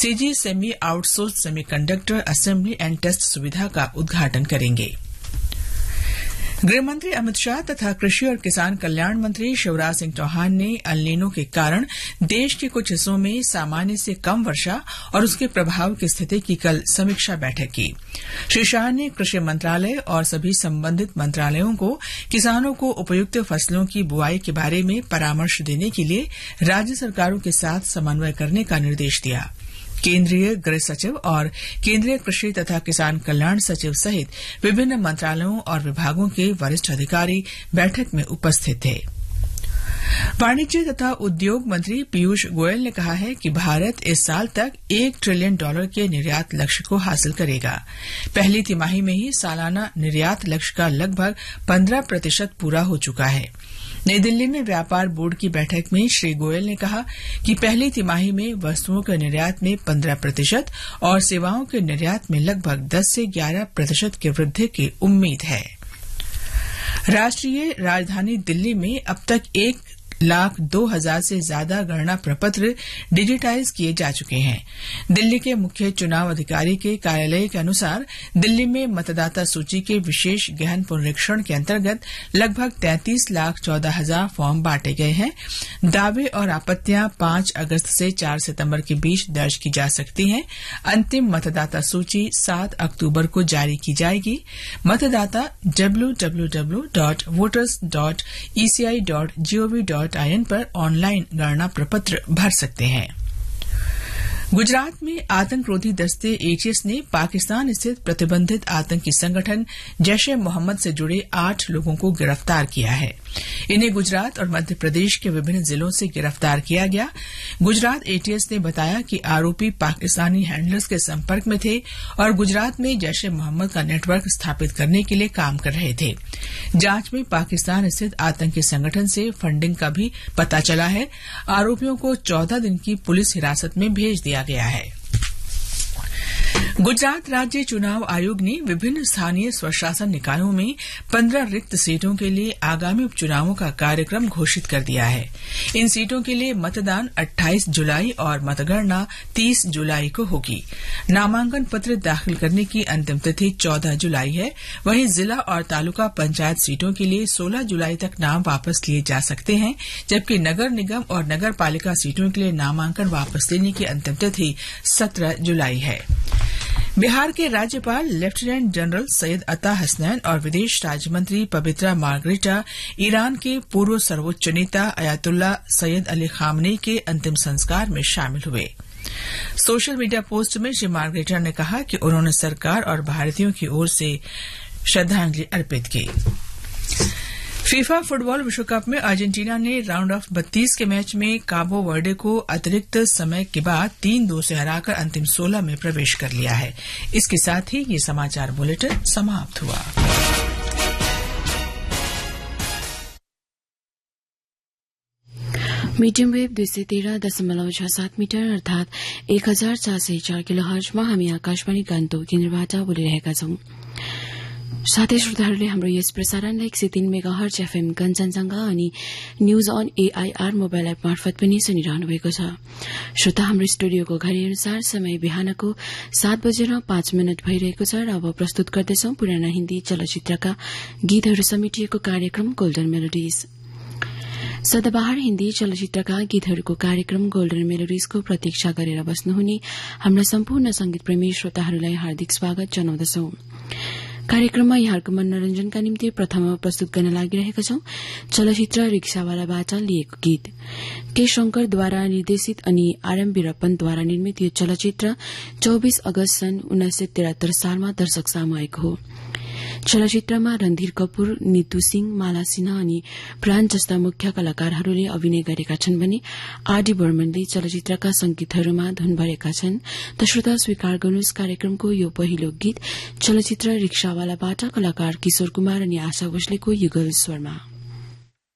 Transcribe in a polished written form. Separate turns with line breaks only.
CG semi outsource semiconductor assembly and test सुविधा का उद्घाटन करेंगे। गृहमंत्री अमित शाह तथा कृषि और किसान कल्याण मंत्री शिवराज सिंह चौहान ने अल नीनो के कारण देश के कुछ हिस्सों में सामान्य से कम वर्षा और उसके प्रभाव की स्थिति की कल समीक्षा बैठक की। श्री शाह ने कृषि मंत्रालय और सभी संबंधित मंत्रालयों को किसानों को उपयुक्त फसलों की बुआई के बारे में परामर्श देने के लिए राज्य सरकारों के साथ समन्वय करने का निर्देश दिया। केंद्रीय गृह सचिव और केंद्रीय कृषि तथा किसान कल्याण सचिव सहित विभिन्न मंत्रालयों और विभागों के वरिष्ठ अधिकारी बैठक में उपस्थित थे। वाणिज्य तथा उद्योग मंत्री पीयूष गोयल ने कहा है कि भारत इस साल तक $1 ट्रिलियन के निर्यात लक्ष्य को हासिल करेगा। पहली तिमाही में ही सालाना निर्यात लक्ष्य का लगभग 15% पूरा हो चुका है। नई दिल्ली में व्यापार बोर्ड की बैठक में श्री गोयल ने कहा कि पहली तिमाही में वस्तुओं के निर्यात में 15% और सेवाओं के निर्यात में लगभग 10 से 11% की वृद्धि की उम्मीद है। राष्ट्रीय राजधानी दिल्ली में अब तक 1,02,000 से ज्यादा गणना प्रपत्र डिजिटाइज किए जा चुके हैं। दिल्ली के मुख्य चुनाव अधिकारी के कार्यालय के अनुसार दिल्ली में मतदाता सूची के विशेष गहन पुनरीक्षण के अंतर्गत लगभग 33,14,000 फॉर्म बांटे गए हैं। दावे और आपत्तियां 5 अगस्त से 4 सितंबर के बीच दर्ज की जा सकती हैं। अंतिम मतदाता सूची 7 अक्टूबर को जारी की जाएगी। मतदाता www.voters.eci.gov.in पर ऑनलाइन गणना प्रपत्र भर सकते हैं। गुजरात में आतंकरोधी दस्ते एटीएस ने पाकिस्तान स्थित प्रतिबंधित आतंकी संगठन जैश-ए-मोहम्मद से जुड़े 8 लोगों को गिरफ्तार किया है। इन्हें गुजरात और मध्य प्रदेश के विभिन्न जिलों से गिरफ्तार किया गया। गुजरात एटीएस ने बताया कि आरोपी पाकिस्तानी हैंडलर्स के संपर्क में थे और गुजरात में जैश-ए-मोहम्मद का नेटवर्क स्थापित करने के लिए काम कर रहे थे। जांच में पाकिस्तान स्थित आतंकी संगठन से फंडिंग का भी पता चला है। आरोपियों को 14 दिन की पुलिस हिरासत में भेज दिया गया है। गुजरात राज्य चुनाव आयोग ने विभिन्न स्थानीय स्वशासन निकायों में 15 रिक्त सीटों के लिए आगामी उपचुनावों का कार्यक्रम घोषित कर दिया है। इन सीटों के लिए मतदान 28 जुलाई और मतगणना 30 जुलाई को होगी। नामांकन पत्र दाखिल करने की अंतिम तिथि 14 जुलाई है। वहीं जिला और तालुका पंचायत सीटों के लिए 16 जुलाई तक नाम वापस लिए जा सकते हैं, जबकि नगर निगम और नगर पालिका सीटों के लिए नामांकन वापस लेने की अंतिम तिथि 17 जुलाई है। बिहार के राज्यपाल लेफ्टिनेंट जनरल सैयद अता हसनैन और विदेश राज्य मंत्री पवित्रा मार्गरेटा ईरान के पूर्व सर्वोच्च नेता अयातुल्ला सैयद अली खामनेई के अंतिम संस्कार में शामिल हुए। सोशल मीडिया पोस्ट में श्री मार्गरेटा ने कहा कि उन्होंने सरकार और भारतीयों की ओर से श्रद्धांजलि अर्पित की। फीफा फुटबॉल विश्व कप में अर्जेंटीना ने राउंड ऑफ 32 के मैच में काबो वर्डे को अतिरिक्त समय के बाद 3-2 से हराकर अंतिम 16 में प्रवेश कर लिया है। इसके साथ ही ये समाचार बुलेटिन समाप्त हुआ।
मीडियम वेव 213.67 मीटर अर्थात 1404 किलोहर्जमा हामी आकाशवाणी गान्तोक केन्द्रबाट बोलिरहेका छौं। साथै श्रोताहरूले हाम्रो यस प्रसारणलाई 103 मेगाहर्ज एफएम कञ्चनजंघा अनि news on AIR mobile app मार्फत पनि सुनिरहनु भएको छ। श्रोता, हाम्रो स्टुडियोको घड़ी अनुसार समय बिहानको 7:05 भइरहेको छ र अब प्रस्तुत गर्दैछौं पुराना हिन्दी चलचित्रका गीतहरू समेटिएको कार्यक्रम गोल्डन मेलोडीज। सदाबहार हिन्दी चलचित्रका गीतहरूको कार्यक्रम गोल्डन मेलोडीजको प्रतीक्षा गरेर बस्नुहुने हाम्रा सम्पूर्ण संगीत प्रेमी श्रोताहरूलाई हार्दिक स्वागत जनाउँदछौं। कार्यक्रममा यहाँहरूको मनोरञ्जनका निम्ति प्रथम प्रस्तुत गर्न लागिरहेका छौं चलचित्र रिक्सावालाबाट लिएको गीत। के शंकरद्वारा निर्देशित अनि आरएम वीरप्पनद्वारा निर्मित यो चलचित्र 24 अगस्त सन् 1973 सालमा दर्शक सामु आएको हो। चलचित्रमा रणधीर कपूर, नीतू सिंह, माला सिन्हा अनि प्राण जस्ता मुख्य कलाकारहरूले अभिनय गरेका छन् भने आरडी बर्मनले चलचित्रका संगीतहरूमा धुन भरेका छन्। त श्रोता, स्वीकार गर्नुहोस् कार्यक्रमको यो पहिलो गीत चलचित्र रिक्सावालाबाट कलाकार किशोर कुमार अनि आशा भोसलेको युगल स्वरमा।